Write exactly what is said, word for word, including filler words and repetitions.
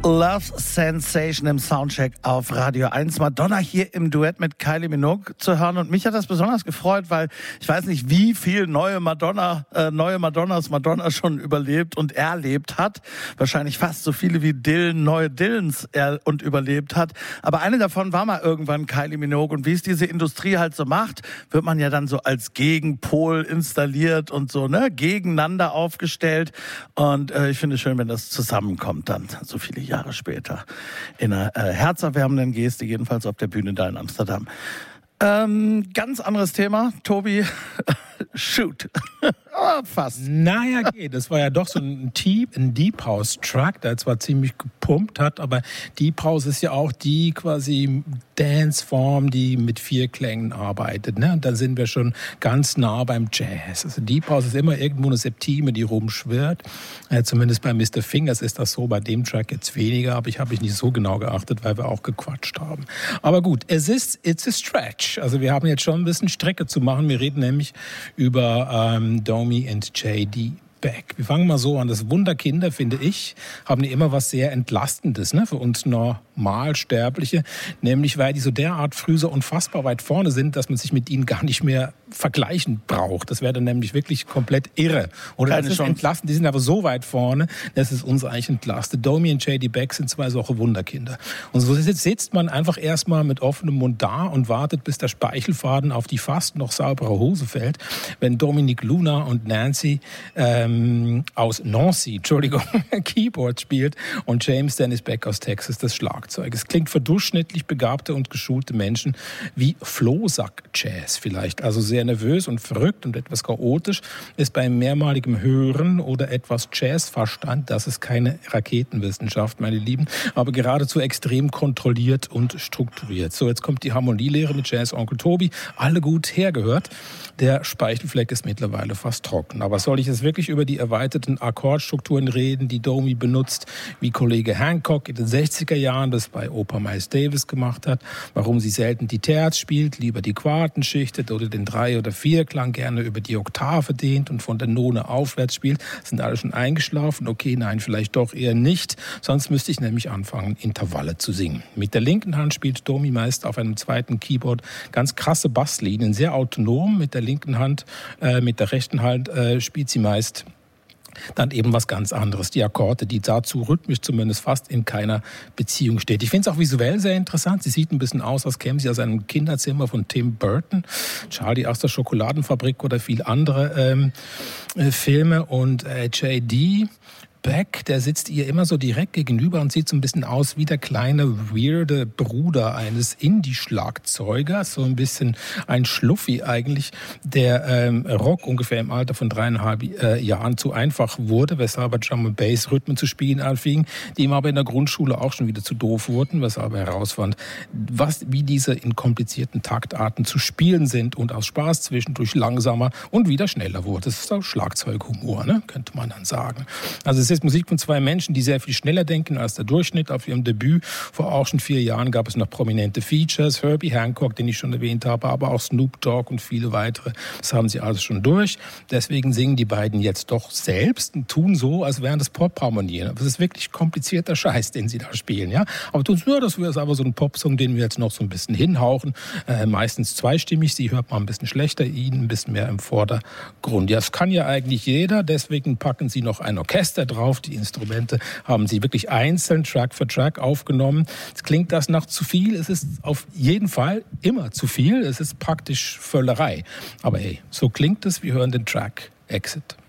Love Sensation im Soundcheck auf Radio eins. Madonna hier im Duett mit Kylie Minogue zu hören. Und mich hat das besonders gefreut, weil ich weiß nicht, wie viel neue Madonna, äh, neue Madonnas Madonna schon überlebt und erlebt hat. Wahrscheinlich fast so viele wie Dylan neue Dylans er und überlebt hat. Aber eine davon war mal irgendwann Kylie Minogue. Und wie es diese Industrie halt so macht, wird man ja dann so als Gegenpol installiert und so, ne, gegeneinander aufgestellt. Und äh, ich finde es schön, wenn das zusammenkommt dann, so viele Jahre Jahre später. In einer äh, herzerwärmenden Geste, jedenfalls auf der Bühne da in Amsterdam. Ähm, ganz anderes Thema, Tobi. Shoot. Oh, fast. Naja, geht. Das war ja doch so ein Deep, ein Deep House Track, der zwar ziemlich gepumpt hat, aber Deep House ist ja auch die quasi Dance-Form, die mit vier Klängen arbeitet. Ne? Und dann sind wir schon ganz nah beim Jazz. Also Deep House ist immer irgendwo eine Septime, die rumschwirrt. Äh, zumindest bei Mister Fingers ist das so, bei dem Track jetzt weniger, aber ich habe mich nicht so genau geachtet, weil wir auch gequatscht haben. Aber gut, es ist, it's a stretch. Also wir haben jetzt schon ein bisschen Strecke zu machen. Wir reden nämlich über ähm, Domi und J D Beck. Wir fangen mal so an. Das Wunderkinder, finde ich, haben die immer was sehr Entlastendes, ne, für uns Normalsterbliche. Nämlich, weil die so derart früh so unfassbar weit vorne sind, dass man sich mit ihnen gar nicht mehr vergleichen braucht. Das wäre dann nämlich wirklich komplett irre. Oder das ist entlastend. Die sind aber so weit vorne, dass es uns eigentlich entlastet. Domi und J D Beck sind zwei solche Wunderkinder. Und so sitzt man einfach erstmal mit offenem Mund da und wartet, bis der Speichelfaden auf die fast noch saubere Hose fällt, wenn Dominique Luna und Nancy ähm, aus Nancy, Entschuldigung, Keyboard spielt und James Dennis Beck aus Texas das Schlagzeug. Es klingt für durchschnittlich begabte und geschulte Menschen wie Flohsack-Jazz vielleicht. Also sehr nervös und verrückt und etwas chaotisch ist beim mehrmaligen Hören oder etwas Jazzverstand, das ist keine Raketenwissenschaft, meine Lieben, aber geradezu extrem kontrolliert und strukturiert. So, jetzt kommt die Harmonielehre mit Jazz-Onkel Tobi. Alle gut hergehört. Der Speichelfleck ist mittlerweile fast trocken. Aber soll ich jetzt wirklich über die erweiterten Akkordstrukturen reden, die Domi benutzt, wie Kollege Hancock in den sechziger Jahren das bei Oper Miles Davis gemacht hat, warum sie selten die Terz spielt, lieber die Quarten schichtet oder den Drei- oder Vierklang gerne über die Oktave dehnt und von der None aufwärts spielt, sind alle schon eingeschlafen? Okay, nein, vielleicht doch eher nicht. Sonst müsste ich nämlich anfangen, Intervalle zu singen. Mit der linken Hand spielt Domi meist auf einem zweiten Keyboard ganz krasse Basslinien, sehr autonom. Mit der linken Hand, äh, mit der rechten Hand äh, spielt sie meist dann eben was ganz anderes. Die Akkorde, die dazu rhythmisch zumindest fast in keiner Beziehung steht. Ich finde es auch visuell sehr interessant. Sie sieht ein bisschen aus, als käme sie aus einem Kinderzimmer von Tim Burton, Charlie aus der Schokoladenfabrik oder viel andere ähm, äh, Filme. Und äh, J D Beck, der sitzt ihr immer so direkt gegenüber und sieht so ein bisschen aus wie der kleine, weirde Bruder eines Indie-Schlagzeugers. So ein bisschen ein Schluffi eigentlich, der ähm, Rock ungefähr im Alter von dreieinhalb äh, Jahren zu einfach wurde, weshalb er Drum and Bass Rhythmen zu spielen anfing, die ihm aber in der Grundschule auch schon wieder zu doof wurden, weshalb er herausfand, was, wie diese in komplizierten Taktarten zu spielen sind und aus Spaß zwischendurch langsamer und wieder schneller wurde. Das ist auch Schlagzeughumor, ne? Könnte man dann sagen. Also es ist Musik von zwei Menschen, die sehr viel schneller denken als der Durchschnitt. Auf ihrem Debüt vor auch schon vier Jahren gab es noch prominente Features. Herbie Hancock, den ich schon erwähnt habe, aber auch Snoop Dogg und viele weitere. Das haben sie alles schon durch. Deswegen singen die beiden jetzt doch selbst und tun so, als wären das Pop-Harmonien. Das ist wirklich komplizierter Scheiß, den sie da spielen. Ja? Aber tun ja, das wäre aber so ein Popsong, den wir jetzt noch so ein bisschen hinhauchen. Äh, meistens zweistimmig. Sie hört man ein bisschen schlechter, ihnen ein bisschen mehr im Vordergrund. Ja, das kann ja eigentlich jeder. Deswegen packen sie noch ein Orchester drauf. Die Instrumente haben sie wirklich einzeln Track für Track aufgenommen. Jetzt klingt das nach zu viel. Es ist auf jeden Fall immer zu viel. Es ist praktisch Völlerei. Aber hey, so klingt es. Wir hören den Track Exit.